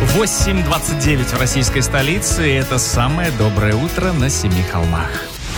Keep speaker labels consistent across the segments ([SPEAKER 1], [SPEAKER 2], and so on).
[SPEAKER 1] 8:29 в российской столице. И это самое доброе утро на Семи холмах.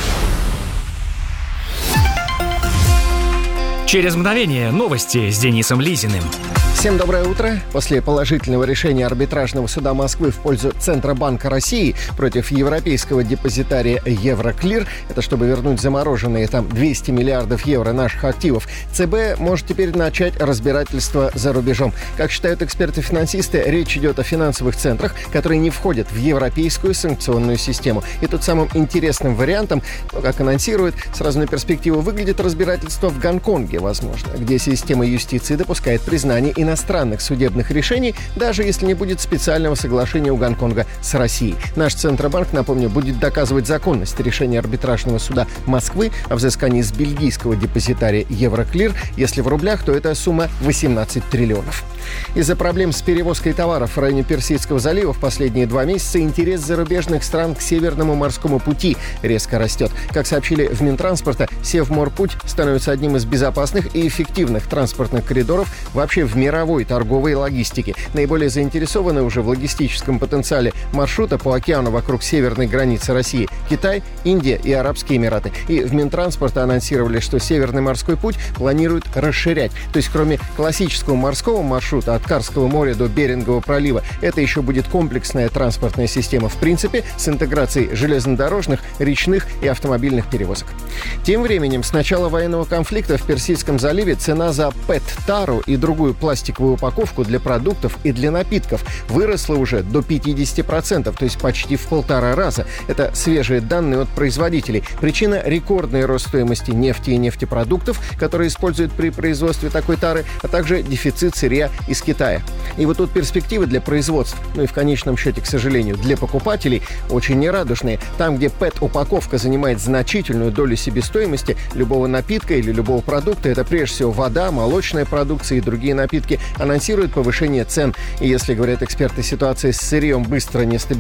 [SPEAKER 1] Через мгновение новости с Денисом Лизиным.
[SPEAKER 2] Всем доброе утро. После положительного решения арбитражного суда Москвы в пользу Центробанка России против европейского депозитария Евроклир, это чтобы вернуть замороженные там 200 миллиардов евро наших активов, ЦБ может теперь начать разбирательство за рубежом. Как считают эксперты-финансисты, речь идет о финансовых центрах, которые не входят в европейскую санкционную систему. И тут самым интересным вариантом, как анонсируют, сразу на перспективу выглядит разбирательство в Гонконге, возможно, где система юстиции допускает признание иностранных судебных решений, даже если не будет специального соглашения у Гонконга с Россией. Наш Центробанк, напомню, будет доказывать законность решения арбитражного суда Москвы о взыскании с бельгийского депозитария Евроклир. Если в рублях, то эта сумма 18 триллионов. Из-за проблем с перевозкой товаров в районе Персидского залива в последние 2 месяца интерес зарубежных стран к Северному морскому пути резко растет. Как сообщили в Минтранспорта, Севморпуть становится одним из безопасных и эффективных транспортных коридоров вообще в мировой торговой логистике. Наиболее заинтересованы уже в логистическом потенциале маршрута по океану вокруг северной границы России – Китай, Индия и Арабские Эмираты. И в Минтранспорта анонсировали, что Северный морской путь планируют расширять. То есть кроме классического морского маршрута от Карского моря до Берингового пролива, это еще будет комплексная транспортная система в принципе с интеграцией железнодорожных, речных и автомобильных перевозок. Тем временем с начала военного конфликта в Персидском заливе цена за ПЭТ-тару и другую пластиковую упаковку для продуктов и для напитков выросла уже до 50%, то есть почти в 1,5 раза. Это свежие данные от производителей. Причина – рекордный рост стоимости нефти и нефтепродуктов, которые используют при производстве такой тары, а также дефицит сырья из Китая. И вот тут перспективы для производств, ну и в конечном счете, к сожалению, для покупателей очень нерадужные. Там, где ПЭТ-упаковка занимает значительную долю себестоимости любого напитка или любого продукта, это прежде всего вода, молочная продукция и другие напитки, анонсируют повышение цен. И если, говорят эксперты, ситуация с сырьем быстро не стабилизируется,